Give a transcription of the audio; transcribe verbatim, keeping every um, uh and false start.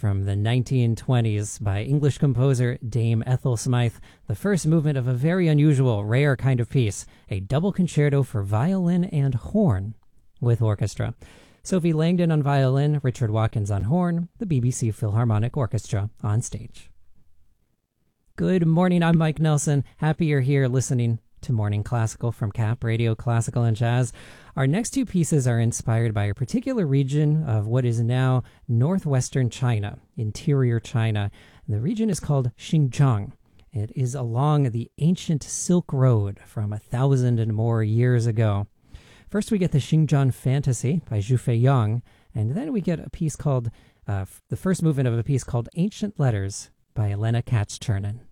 from the nineteen twenties by English composer Dame Ethel Smythe, the first movement of a very unusual, rare kind of piece, a double concerto for violin and horn with orchestra. Sophie Langdon on violin, Richard Watkins on horn, the B B C Philharmonic Orchestra on stage. Good morning, I'm Mike Nelson. Happy you're here listening to Morning Classical from Cap Radio Classical and Jazz. Our next two pieces are inspired by a particular region of what is now northwestern China, interior China. The region is called Xinjiang. It is along the ancient Silk Road from a thousand and more years ago. First we get the Xinjiang Fantasy by Zhu Feiyang, and then we get a piece called, uh, the first movement of a piece called Ancient Letters by Elena Katz-Chernin.